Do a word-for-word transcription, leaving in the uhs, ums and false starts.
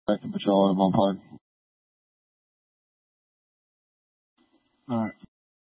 I can patrol it on one part. Alright.